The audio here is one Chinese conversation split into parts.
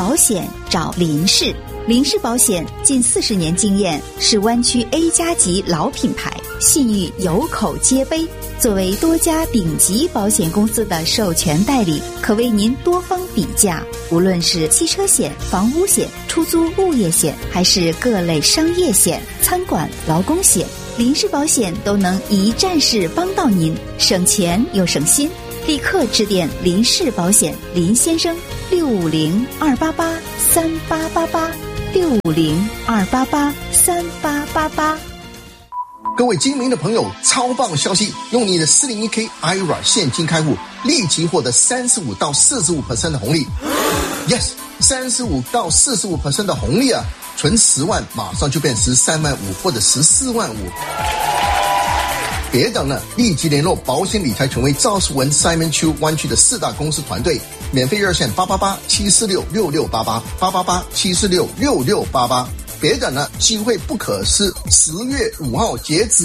保险找林氏。林氏保险近40年经验，是湾区 A 加级老品牌，信誉有口皆碑。作为多家顶级保险公司的授权代理，可为您多方比价。无论是汽车险、房屋险、出租物业险，还是各类商业险、餐馆、劳工险，林氏保险都能一站式帮到您，省钱又省心。立刻致电林氏保险林先生650-288-3888，650-288-3888。 各位精明的朋友，超棒消息！用你的 401k IRA 现金开户，立即获得35%到45% 的红利。Yes， 35%到45% 的红利啊！存10万，马上就变13万5或者14万5。别等了，立即联络保险理财权威赵世文 Simon Chu 湾区的4大公司团队，免费热线888-746-6688，888-746-6688。别等了，机会不可失，10月5号截止。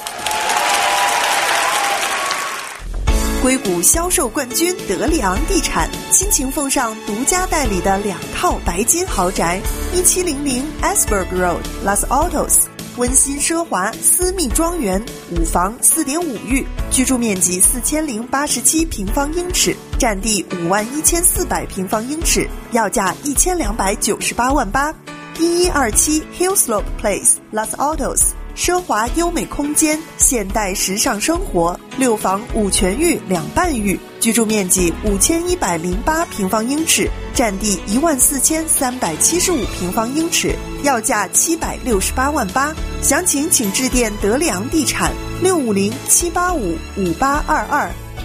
硅谷销售冠军德里昂地产倾情奉上独家代理的2套白金豪宅，1700 Asberg Road Los Altos， 温馨奢华私密庄园，5房4.5浴，居住面积4087平方英尺，占地51400平方英尺，要价1298万8。1127 Hillslope Place Los Altos， 奢华优美空间，现代时尚生活，6房5全浴2半浴，居住面积5108平方英尺，占地14375平方英尺，要价768万8。详情请致电德里昂地产650-785-5822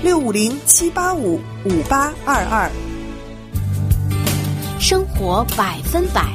650-785-5822。 生活100%。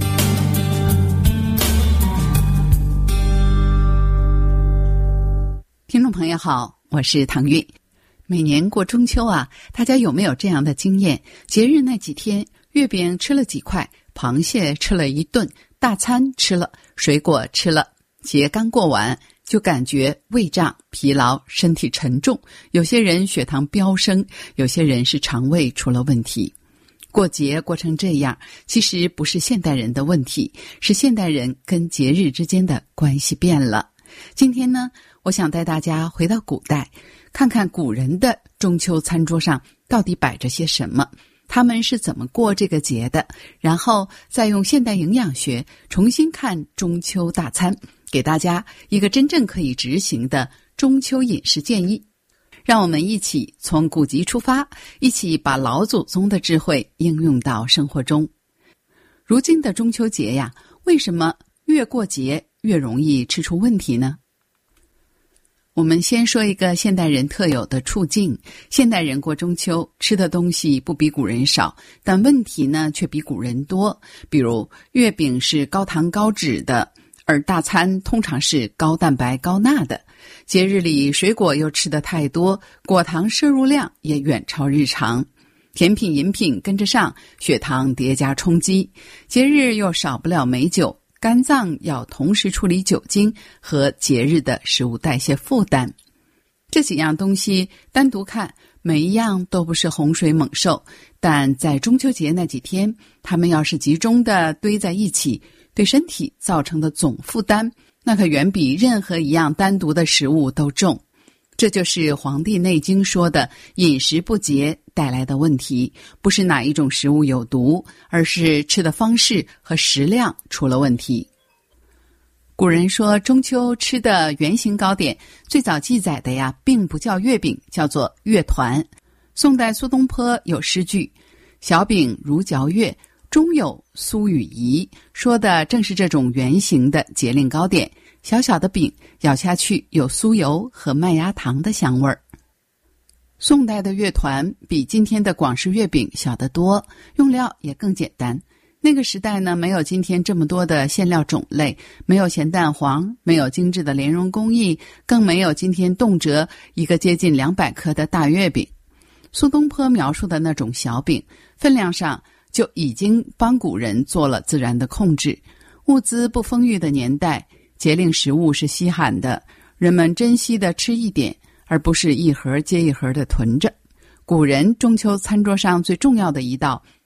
听众朋友好，我是唐韵。每年过中秋啊，大家有没有这样的经验？节日那几天，月饼吃了几块，螃蟹吃了一顿，大餐吃了，水果吃了，节刚过完，就感觉胃胀、疲劳、身体沉重，有些人血糖飙升，有些人是肠胃出了问题。过节过成这样，其实不是现代人的问题，是现代人跟节日之间的关系变了。今天呢，我想带大家回到古代，看看古人的中秋餐桌上到底摆着些什么，他们是怎么过这个节的，然后再用现代营养学重新看中秋大餐，给大家一个真正可以执行的中秋饮食建议。让我们一起从古籍出发，一起把老祖宗的智慧应用到生活中。如今的中秋节呀，为什么越过节越容易吃出问题呢？我们先说一个现代人特有的处境，现代人过中秋吃的东西不比古人少，但问题呢却比古人多。比如月饼是高糖高脂的，而大餐通常是高蛋白高钠的。节日里水果又吃得太多，果糖摄入量也远超日常。甜品饮品跟着上，血糖叠加冲击。节日又少不了美酒，肝脏要同时处理酒精和节日的食物代谢负担。这几样东西单独看，每一样都不是洪水猛兽，但在中秋节那几天，它们要是集中的堆在一起，对身体造成的总负担，那可远比任何一样单独的食物都重。这就是《黄帝内经》说的饮食不节带来的问题，不是哪一种食物有毒，而是吃的方式和食量出了问题。古人说中秋吃的圆形糕点，最早记载的呀，并不叫月饼，叫做月团。宋代苏东坡有诗句：小饼如嚼月，中有酥与饴，说的正是这种圆形的节令糕点。小小的饼咬下去有酥油和麦芽糖的香味儿。宋代的月团比今天的广式月饼小得多，用料也更简单。那个时代呢，没有今天这么多的馅料种类，没有咸蛋黄，没有精致的莲蓉工艺，更没有今天动辄一个接近200克的大月饼。苏东坡描述的那种小饼，分量上就已经帮古人做了自然的控制。物资不丰裕的年代，节令食物是稀罕的，人们珍惜的吃一点，而不是一盒接一盒的囤着。古人中秋餐桌上最重要的一道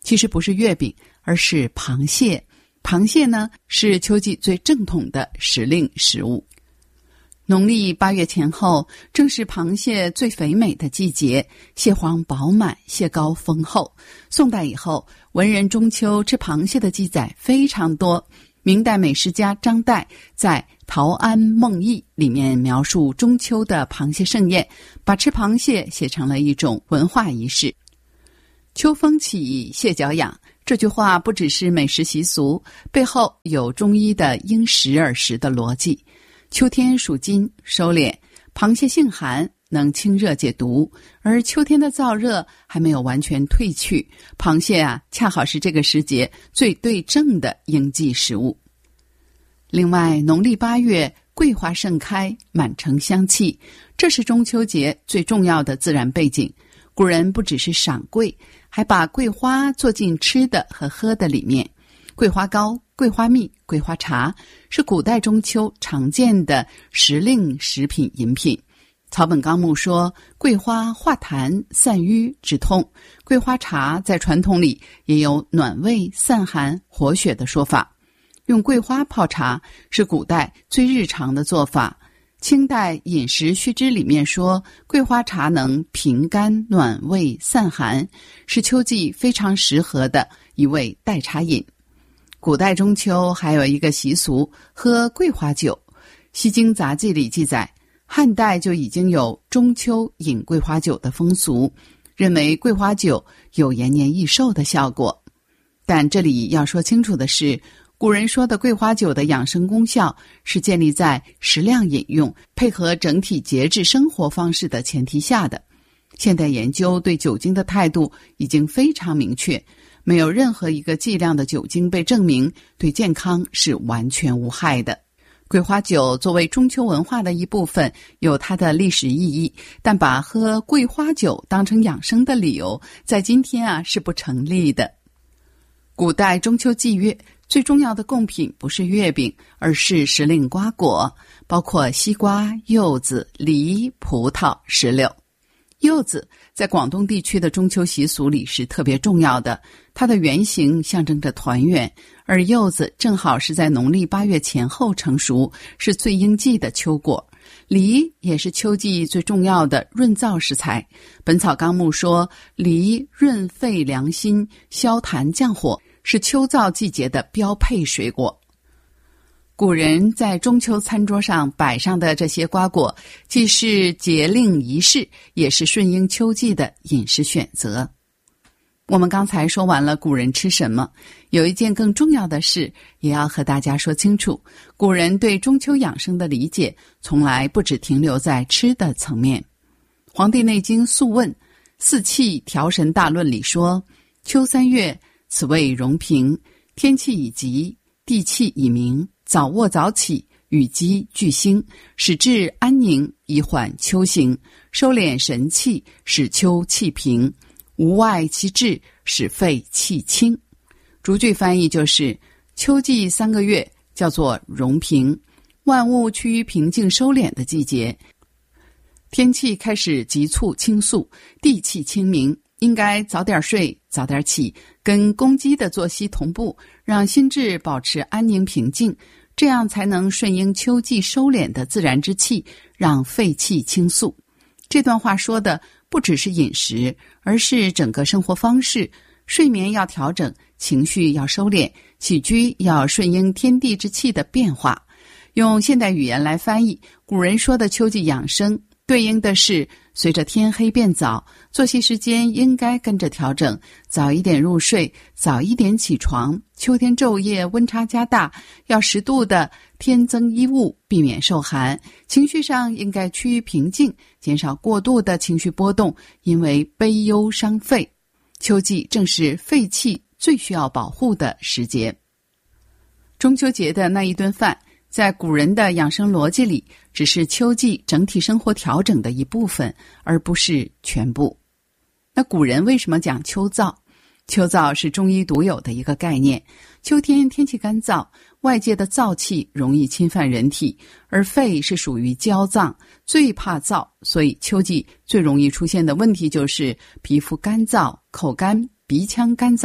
其实不是月饼，而是螃蟹。螃蟹呢，是秋季最正统的时令食物。农历8月前后，正是螃蟹最肥美的季节，蟹黄饱满，蟹膏丰厚。宋代以后，文人中秋吃螃蟹的记载非常多。明代美食家张岱在《陶庵梦忆》里面描述中秋的螃蟹盛宴，把吃螃蟹写成了一种文化仪式。秋风起，蟹脚痒，这句话不只是美食习俗，背后有中医的因时而食的逻辑。秋天属金，收敛，螃蟹性寒，能清热解毒，而秋天的燥热还没有完全退去，螃蟹恰好是这个时节最对症的应季食物。另外，农历8月，桂花盛开，满城香气，这是中秋节最重要的自然背景。古人不只是赏桂，还把桂花做进吃的和喝的里面。桂花糕、桂花蜜、桂花茶是古代中秋常见的时令食品饮品。草本纲目说，桂花化痰散瘀止痛，桂花茶在传统里也有暖胃散寒活血的说法。用桂花泡茶是古代最日常的做法。清代饮食须知里面说，桂花茶能平肝暖胃散寒，是秋季非常适合的一味代茶饮。古代中秋还有一个习俗，喝桂花酒。西京杂记里记载，汉代就已经有中秋饮桂花酒的风俗，认为桂花酒有延年益寿的效果。但这里要说清楚的是，古人说的桂花酒的养生功效是建立在适量饮用，配合整体节制生活方式的前提下的。现代研究对酒精的态度已经非常明确，没有任何一个剂量的酒精被证明对健康是完全无害的。桂花酒作为中秋文化的一部分，有它的历史意义，但把喝桂花酒当成养生的理由，在今天是不成立的。古代中秋祭月最重要的贡品不是月饼，而是时令瓜果，包括西瓜、柚子、梨、葡萄、石榴。柚子在广东地区的中秋习俗里是特别重要的，它的原型象征着团圆，而柚子正好是在农历8月前后成熟，是最应季的秋果。梨也是秋季最重要的润燥食材，本草纲目说，梨润肺凉心，消痰降火，是秋燥季节的标配水果。古人在中秋餐桌上摆上的这些瓜果，既是节令仪式，也是顺应秋季的饮食选择。我们刚才说完了古人吃什么，有一件更重要的事也要和大家说清楚。古人对中秋养生的理解从来不只停留在吃的层面。《黄帝内经·素问·四气调神大论》里说，秋3月，此谓荣平，天气已极，地气已明，早卧早起，与鸡俱兴，使志安宁，以缓秋行，收敛神气，使秋气平，无外其志，使肺气清。逐句翻译就是，秋季3个月叫做荣平，万物趋于平静收敛的季节，天气开始急促倾诉，地气清明，应该早点睡，早点起，跟公鸡的作息同步，让心智保持安宁平静，这样才能顺应秋季收敛的自然之气，让肺气倾诉。这段话说的不只是饮食，而是整个生活方式，睡眠要调整，情绪要收敛，起居要顺应天地之气的变化。用现代语言来翻译，古人说的秋季养生，对应的是随着天黑变早，作息时间应该跟着调整，早一点入睡，早一点起床。秋天昼夜温差加大，要适度的添增衣物，避免受寒。情绪上应该趋于平静，减少过度的情绪波动，因为悲忧伤肺。秋季正是肺气最需要保护的时节。中秋节的那一顿饭，在古人的养生逻辑里，只是秋季整体生活调整的一部分，而不是全部。那古人为什么讲秋燥？秋燥是中医独有的一个概念。秋天天气干燥，外界的燥气容易侵犯人体，而肺是属于焦脏，最怕燥，所以秋季最容易出现的问题就是皮肤干燥、口干、鼻腔干燥、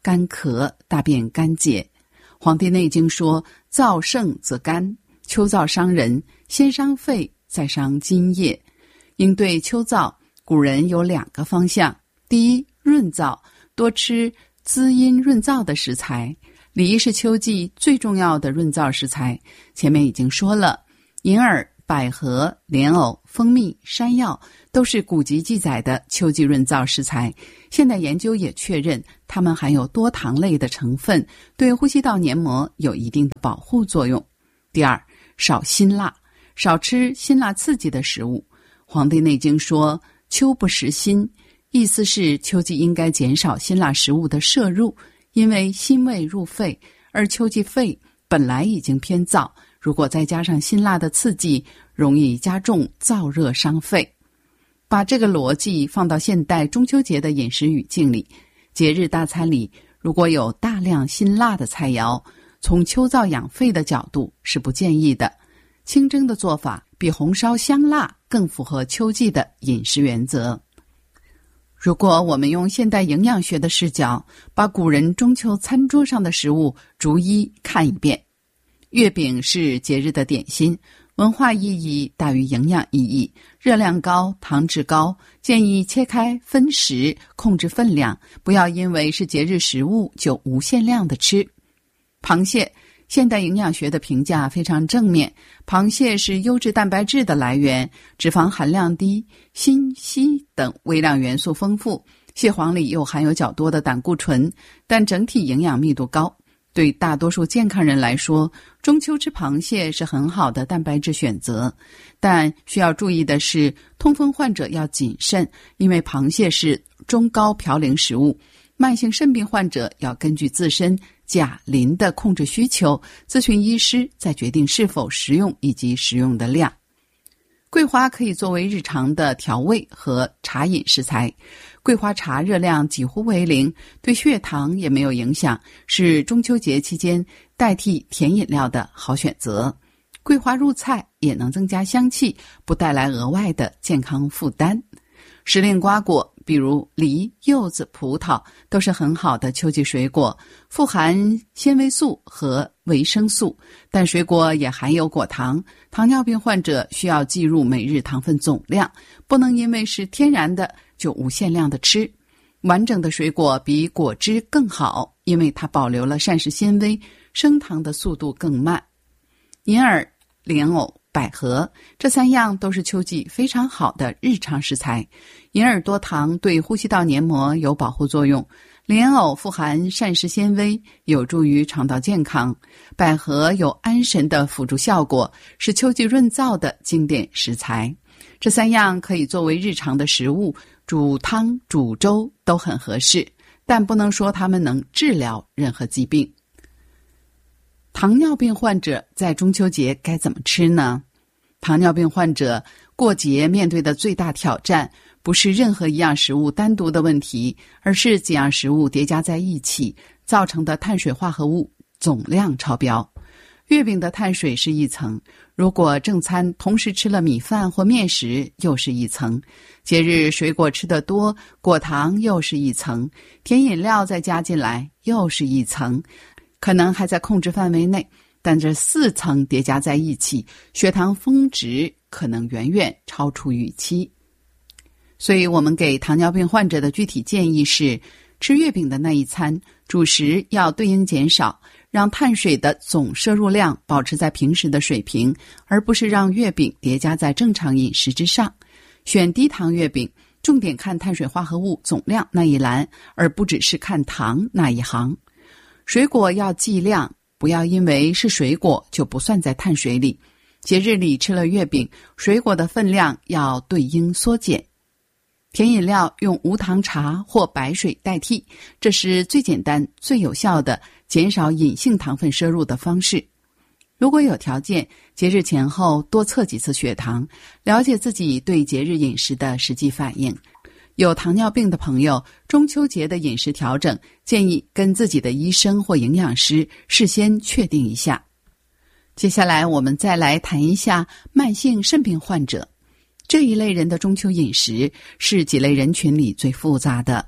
干咳，大便干结。黄帝内经说，燥盛则干，秋燥伤人，先伤肺，再伤津液。应对秋燥，古人有2个方向。第一，润燥，多吃滋阴润燥的食材。梨是秋季最重要的润燥食材，前面已经说了，银耳、百合、莲藕、蜂蜜、山药都是古籍记载的秋季润燥食材。现代研究也确认，它们含有多糖类的成分，对呼吸道黏膜有一定的保护作用。第二，少辛辣，少吃辛辣刺激的食物。黄帝内经说，秋不食辛，意思是秋季应该减少辛辣食物的摄入，因为辛味入肺，而秋季肺本来已经偏燥，如果再加上辛辣的刺激，容易加重燥热伤肺。把这个逻辑放到现代中秋节的饮食语境里，节日大餐里如果有大量辛辣的菜肴，从秋燥养肺的角度是不建议的。清蒸的做法比红烧香辣更符合秋季的饮食原则。如果我们用现代营养学的视角，把古人中秋餐桌上的食物逐一看一遍。月饼是节日的点心，文化意义大于营养意义，热量高，糖质高，建议切开分食，控制分量，不要因为是节日食物就无限量的吃。螃蟹，现代营养学的评价非常正面，螃蟹是优质蛋白质的来源，脂肪含量低，锌、硒等微量元素丰富，蟹黄里又含有较多的胆固醇，但整体营养密度高。对大多数健康人来说，中秋吃螃蟹是很好的蛋白质选择，但需要注意的是，痛风患者要谨慎，因为螃蟹是中高嘌呤食物，慢性肾病患者要根据自身钾磷的控制需求，咨询医师再决定是否食用以及食用的量。桂花可以作为日常的调味和茶饮食材，桂花茶热量几乎为零，对血糖也没有影响，是中秋节期间代替甜饮料的好选择。桂花入菜也能增加香气，不带来额外的健康负担。时令瓜果，比如梨、柚子、葡萄，都是很好的秋季水果，富含纤维素和维生素，但水果也含有果糖，糖尿病患者需要计入每日糖分总量，不能因为是天然的就无限量的吃。完整的水果比果汁更好，因为它保留了膳食纤维，升糖的速度更慢。银耳、莲藕、百合，这3样都是秋季非常好的日常食材。银耳多糖，对呼吸道黏膜有保护作用；莲藕富含膳食纤维，有助于肠道健康；百合有安神的辅助效果，是秋季润燥的经典食材。这3样可以作为日常的食物，煮汤、煮粥都很合适，但不能说它们能治疗任何疾病。糖尿病患者在中秋节该怎么吃呢？糖尿病患者过节面对的最大挑战，不是任何一样食物单独的问题，而是几样食物叠加在一起造成的碳水化合物总量超标。月饼的碳水是一层，如果正餐同时吃了米饭或面食，又是一层；节日水果吃得多，果糖又是一层；甜饮料再加进来，又是一层。可能还在控制范围内，但这4层叠加在一起，血糖峰值可能远远超出预期。所以我们给糖尿病患者的具体建议是，吃月饼的那一餐，主食要对应减少，让碳水的总摄入量保持在平时的水平，而不是让月饼叠加在正常饮食之上。选低糖月饼，重点看碳水化合物总量那一栏，而不只是看糖那一行。水果要计量，不要因为是水果就不算在碳水里。节日里吃了月饼，水果的分量要对应缩减。甜饮料用无糖茶或白水代替，这是最简单、最有效的减少隐性糖分摄入的方式。如果有条件，节日前后多测几次血糖，了解自己对节日饮食的实际反应。有糖尿病的朋友，中秋节的饮食调整建议跟自己的医生或营养师事先确定一下。接下来我们再来谈一下慢性肾病患者。这一类人的中秋饮食是几类人群里最复杂的。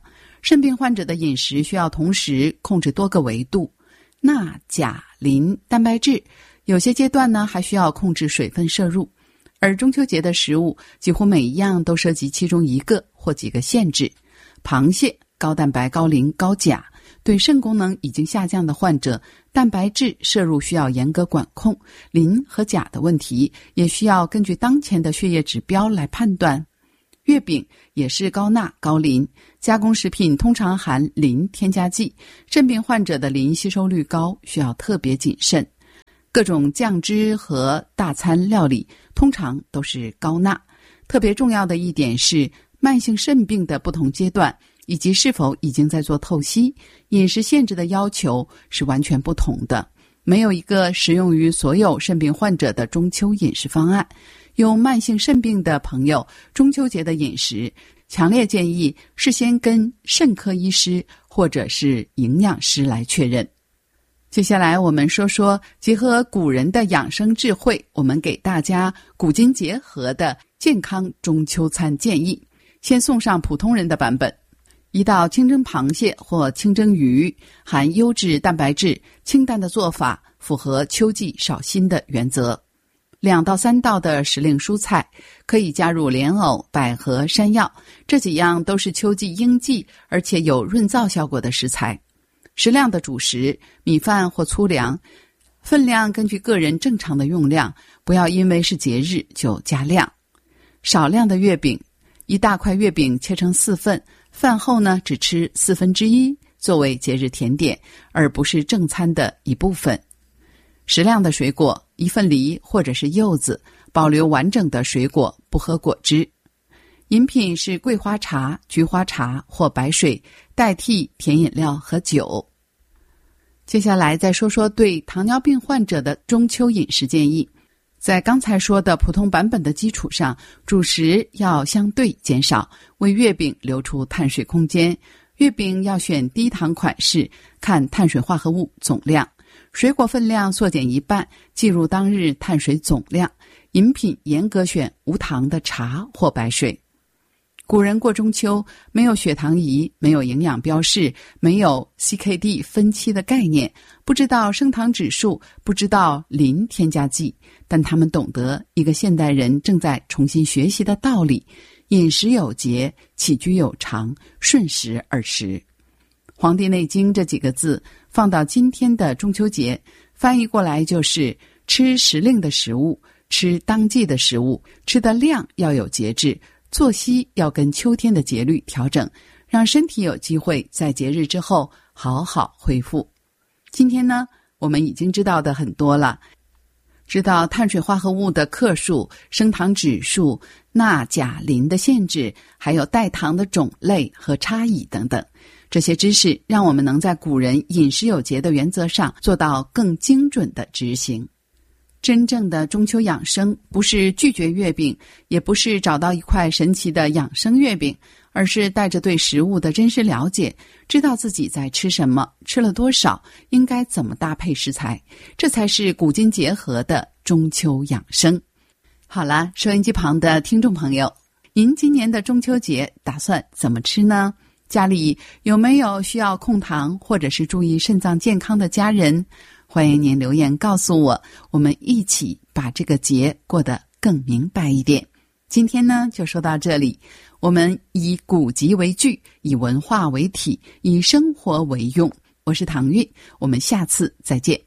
肾病患者的饮食需要同时控制多个维度，钠、钾、磷、蛋白质，有些阶段呢还需要控制水分摄入。而中秋节的食物几乎每一样都涉及其中一个或几个限制。螃蟹高蛋白、高磷、高钾，对肾功能已经下降的患者，蛋白质摄入需要严格管控，磷和钾的问题也需要根据当前的血液指标来判断。月饼也是高钠、高磷，加工食品通常含磷添加剂，肾病患者的磷吸收率高，需要特别谨慎。各种酱汁和大餐料理通常都是高钠。特别重要的一点是，慢性肾病的不同阶段以及是否已经在做透析，饮食限制的要求是完全不同的，没有一个适用于所有肾病患者的中秋饮食方案。有慢性肾病的朋友，中秋节的饮食强烈建议事先跟肾科医师或者是营养师来确认。接下来我们说说结合古人的养生智慧，我们给大家古今结合的健康中秋餐建议。先送上普通人的版本。一道清蒸螃蟹或清蒸鱼，含优质蛋白质，清淡的做法符合秋季少辛的原则。2到3道的时令蔬菜，可以加入莲藕、百合、山药，这几样都是秋季应季而且有润燥效果的食材。适量的主食，米饭或粗粮，分量根据个人正常的用量，不要因为是节日就加量。少量的月饼，一大块月饼切成4份，饭后呢只吃1/4，作为节日甜点，而不是正餐的一部分。适量的水果，1份梨或者是柚子，保留完整的水果，不喝果汁。饮品是桂花茶、菊花茶或白水，代替甜饮料和酒。接下来再说说对糖尿病患者的中秋饮食建议。在刚才说的普通版本的基础上，主食要相对减少，为月饼留出碳水空间。月饼要选低糖款式，看碳水化合物总量。水果分量缩减1半，计入当日碳水总量。饮品严格选无糖的茶或白水。古人过中秋，没有血糖仪，没有营养标示，没有 CKD 分期的概念，不知道升糖指数，不知道磷添加剂，但他们懂得一个现代人正在重新学习的道理：饮食有节，起居有常，顺时而食。《黄帝内经》这几个字放到今天的中秋节，翻译过来就是吃时令的食物，吃当季的食物，吃的量要有节制，作息要跟秋天的节律调整，让身体有机会在节日之后好好恢复。今天呢，我们已经知道的很多了，知道碳水化合物的克数、升糖指数、钠、钾、磷的限制，还有代糖的种类和差异等等。这些知识让我们能在古人饮食有节的原则上做到更精准的执行。真正的中秋养生，不是拒绝月饼，也不是找到一块神奇的养生月饼，而是带着对食物的真实了解，知道自己在吃什么，吃了多少，应该怎么搭配食材，这才是古今结合的中秋养生。好了，收音机旁的听众朋友，您今年的中秋节打算怎么吃呢？家里有没有需要控糖或者是注意肾脏健康的家人？欢迎您留言告诉我，我们一起把这个节过得更明白一点。今天呢，就说到这里。我们以古籍为据，以文化为体，以生活为用。我是唐韵，我们下次再见。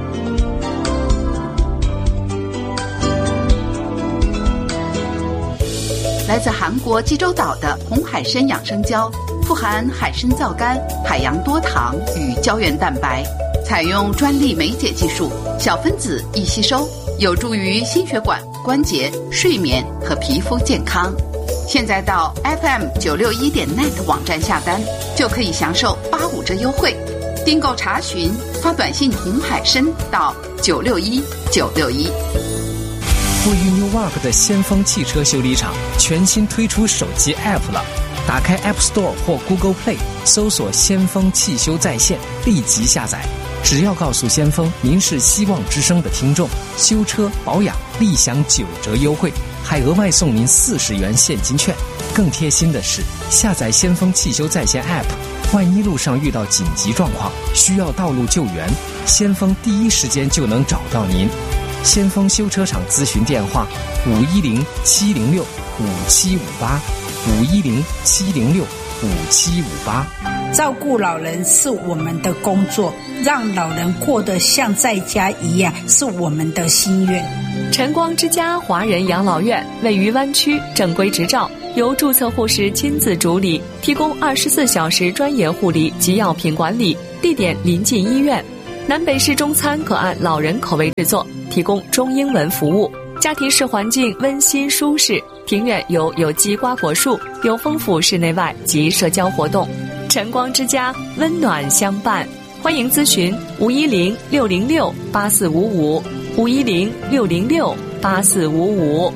来自韩国济州岛的红海参养生胶，富含海参皂苷、海洋多糖与胶原蛋白，采用专利酶解技术，小分子易吸收，有助于心血管、关节、睡眠和皮肤健康。现在到 FM961.net 网站下单，就可以享受85折优惠。订购查询，发短信红海参到961961。 位于 Newark 的先锋汽车修理厂全新推出手机 App 了，打开 App Store 或 Google Play， 搜索先锋汽修在线，立即下载。只要告诉先锋您是希望之声的听众，修车保养立享9折优惠，还额外送您40元现金券。更贴心的是，下载先锋汽修在线 App 万一路上遇到紧急状况，需要道路救援，先锋第一时间就能找到您。先锋修车厂咨询电话510-706-5758，510-706-5758。 照顾老人是我们的工作，让老人过得像在家一样是我们的心愿。 晨光之家华人养老院位于湾区，正规执照，由注册护士亲自主理，提供24小时专业护理及药品管理，地点临近医院。南北式中餐可按老人口味制作，提供中英文服务。家庭式环境温馨舒适，庭院有机瓜果树，有丰富室内外及社交活动。晨光之家温暖相伴，欢迎咨询510-606-8455，510-606-8455。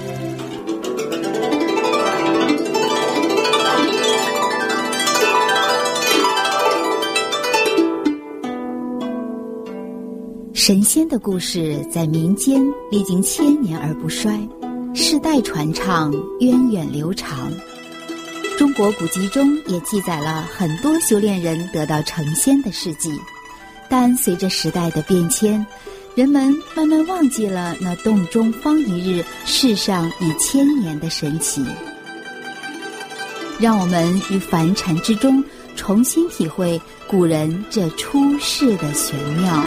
神仙的故事在民间历经千年而不衰，世代传唱，源远流长。中国古籍中也记载了很多修炼人得到成仙的事迹，但随着时代的变迁，人们慢慢忘记了那洞中方一日，世上已千年的神奇。让我们于凡尘之中重新体会古人这出世的玄妙。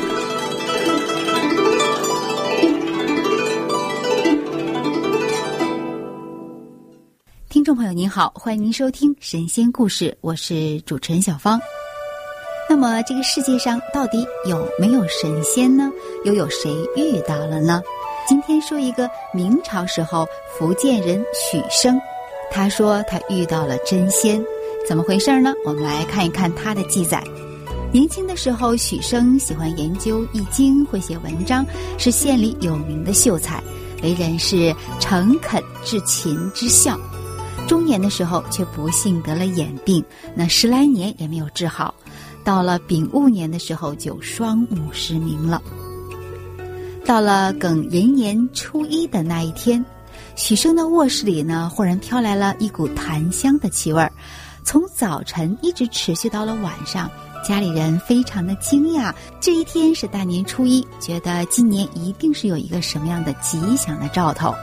听众朋友您好，欢迎您收听神仙故事，我是主持人小芳。那么这个世界上到底有没有神仙呢？又有谁遇到了呢？今天说一个明朝时候福建人许生，他说他遇到了真仙，怎么回事呢？我们来看一看他的记载。年轻的时候，许生喜欢研究易经，会写文章，是县里有名的秀才，为人是诚恳至勤之孝。中年的时候却不幸得了眼病，那10来年也没有治好，到了丙午年的时候就双目失明了。到了庚寅年初1的那一天，许生的卧室里呢，忽然飘来了一股檀香的气味，从早晨一直持续到了晚上，家里人非常的惊讶。这一天是大年初1，觉得今年一定是有一个什么样的吉祥的兆头。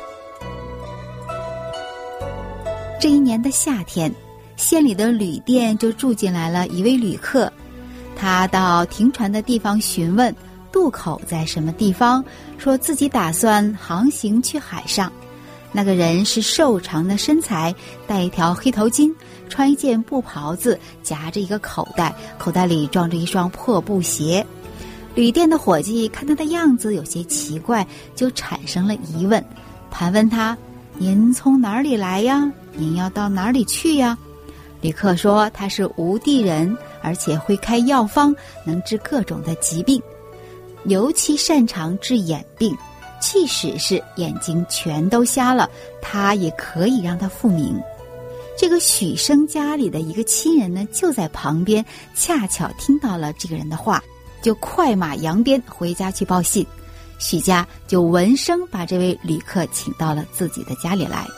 这一年的夏天，县里的旅店就住进来了一位旅客，他到停船的地方询问渡口在什么地方，说自己打算航行去海上。那个人是瘦长的身材，戴一条黑头巾，穿一件布袍子，夹着一个口袋，口袋里装着一双破布鞋。旅店的伙计看他的样子有些奇怪，就产生了疑问，盘问他：您从哪里来呀？您要到哪里去呀？旅客说他是吴地人，而且会开药方，能治各种的疾病，尤其擅长治眼病，即使是眼睛全都瞎了，他也可以让他复明。这个许生家里的一个亲人呢，就在旁边，恰巧听到了这个人的话，就快马扬鞭回家去报信。许家就闻声把这位旅客请到了自己的家里来。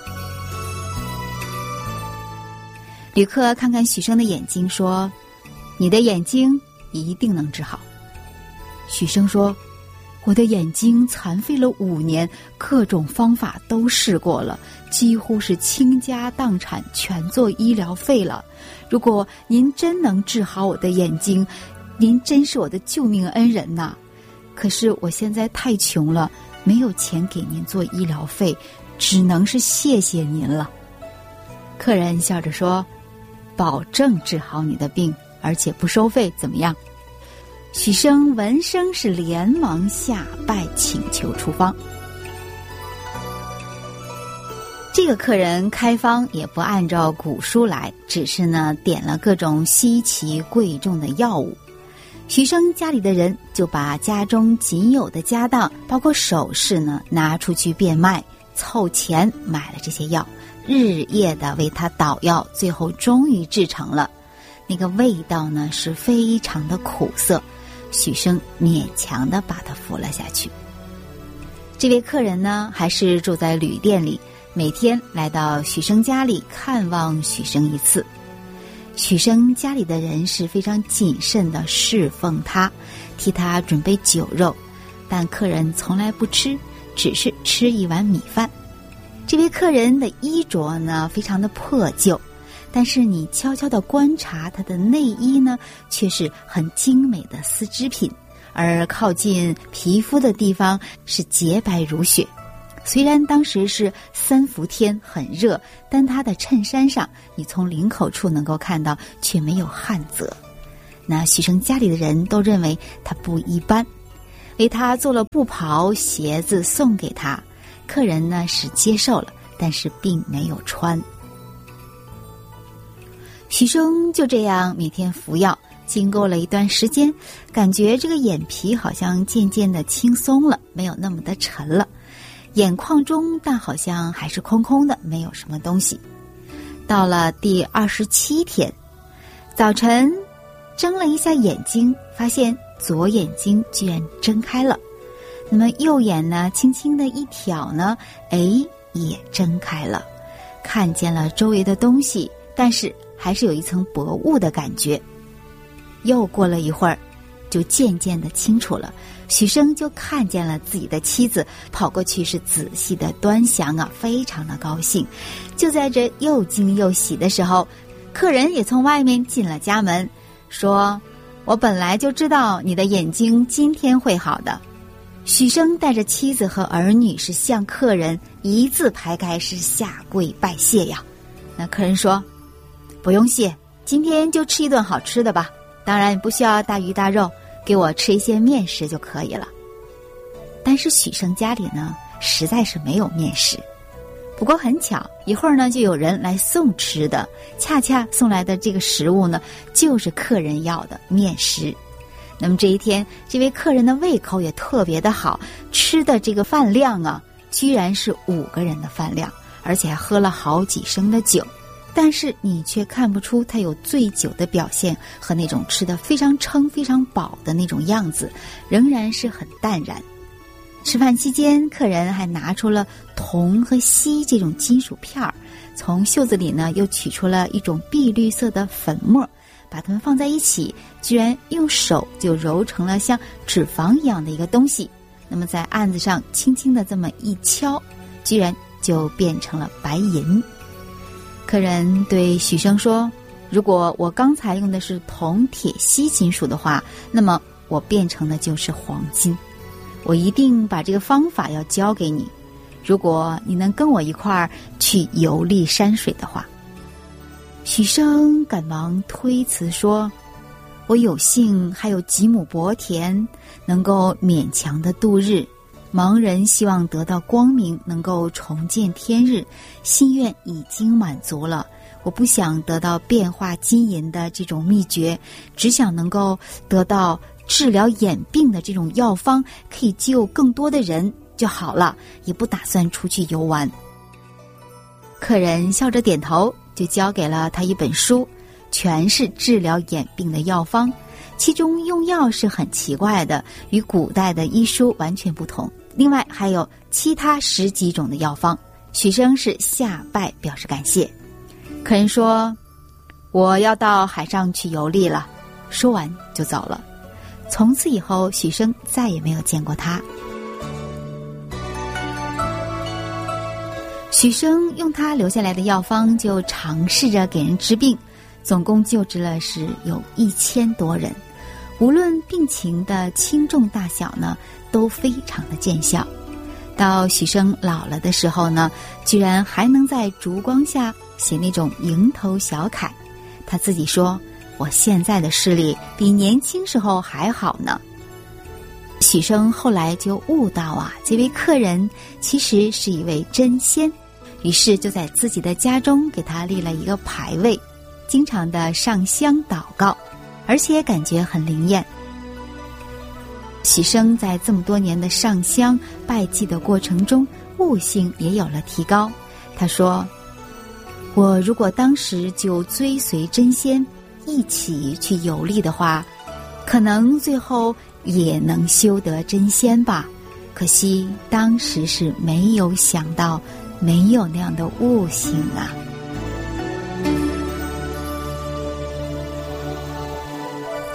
旅客看看许生的眼睛说：你的眼睛一定能治好。许生说：我的眼睛残废了5年，各种方法都试过了，几乎是倾家荡产，全做医疗费了。如果您真能治好我的眼睛，您真是我的救命恩人呐！可是我现在太穷了，没有钱给您做医疗费，只能是谢谢您了。客人笑着说：保证治好你的病，而且不收费，怎么样？许生闻声是连忙下拜请求处方。这个客人开方也不按照古书来，只是呢点了各种稀奇贵重的药物。许生家里的人就把家中仅有的家当，包括首饰呢，拿出去变卖，凑钱买了这些药，日夜的为他捣药，最后终于制成了。那个味道呢是非常的苦涩，许生勉强的把它服了下去。这位客人呢还是住在旅店里，每天来到许生家里看望许生一次。 许生家里的人是非常谨慎的侍奉他，替他准备酒肉，但客人从来不吃，只是吃一碗米饭。这位客人的衣着呢非常的破旧，但是你悄悄地观察他的内衣呢，却是很精美的丝织品，而靠近皮肤的地方是洁白如雪。虽然当时是3伏天很热，但他的衬衫上你从领口处能够看到却没有汗渍。那许生家里的人都认为他不一般，为他做了布袍鞋子送给他，客人呢是接受了，但是并没有穿。许生就这样每天服药，经过了一段时间，感觉这个眼皮好像渐渐的轻松了，没有那么的沉了，眼眶中但好像还是空空的，没有什么东西。到了第27天，早晨睁了一下眼睛，发现左眼睛居然睁开了，那么右眼呢轻轻的一挑呢，也睁开了，看见了周围的东西，但是还是有一层薄雾的感觉。又过了一会儿，就渐渐的清楚了，许生就看见了自己的妻子，跑过去是仔细的端详啊，非常的高兴。就在这又惊又喜的时候，客人也从外面进了家门，说：我本来就知道你的眼睛今天会好的。许生带着妻子和儿女是向客人一字排开，是下跪拜谢呀。那客人说：不用谢，今天就吃一顿好吃的吧，当然不需要大鱼大肉，给我吃一些面食就可以了。但是许生家里呢实在是没有面食，不过很巧，一会儿呢就有人来送吃的，恰恰送来的这个食物呢就是客人要的面食。那么这一天，这位客人的胃口也特别的好，吃的这个饭量啊居然是5个人的饭量，而且还喝了好几升的酒，但是你却看不出他有醉酒的表现和那种吃得非常撑非常饱的那种样子，仍然是很淡然。吃饭期间，客人还拿出了铜和锡这种金属片儿，从袖子里呢又取出了一种碧绿色的粉末，把它们放在一起，居然用手就揉成了像脂肪一样的一个东西，那么在案子上轻轻的这么一敲，居然就变成了白银。客人对许生说：如果我刚才用的是铜、铁、锡金属的话，那么我变成的就是黄金。我一定把这个方法要教给你，如果你能跟我一块儿去游历山水的话。许生赶忙推辞说：我有幸还有几亩薄田，能够勉强的度日，盲人希望得到光明，能够重见天日，心愿已经满足了。我不想得到变化金银的这种秘诀，只想能够得到治疗眼病的这种药方，可以救更多的人就好了，也不打算出去游玩。客人笑着点头，就交给了他一本书，全是治疗眼病的药方，其中用药是很奇怪的，与古代的医书完全不同，另外还有其他10几种的药方。许生是下拜表示感谢。客人说：我要到海上去游历了，说完就走了。从此以后，许生再也没有见过他。许生用他留下来的药方就尝试着给人治病，总共救治了是有1000多人，无论病情的轻重大小呢，都非常的见效。到许生老了的时候呢，居然还能在烛光下写那种蝇头小楷。他自己说：我现在的视力比年轻时候还好呢。许生后来就悟到啊，这位客人其实是一位真仙，于是就在自己的家中给他立了一个牌位，经常的上香祷告，而且感觉很灵验。许生在这么多年的上香拜祭的过程中，悟性也有了提高。他说：我如果当时就追随真仙一起去游历的话，可能最后也能修得真仙吧，可惜当时是没有想到，没有那样的悟性啊。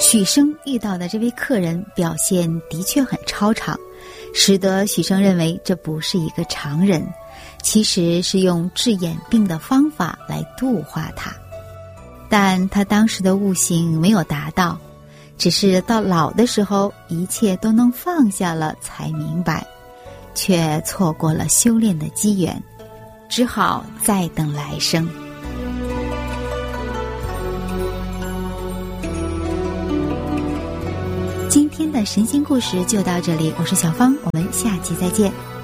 许生遇到的这位客人表现的确很超常，使得许生认为这不是一个常人，其实是用治眼病的方法来度化他。但他当时的悟性没有达到，只是到老的时候一切都能放下了才明白，却错过了修炼的机缘，只好再等来生。今天的神仙故事就到这里，我是小芳，我们下期再见。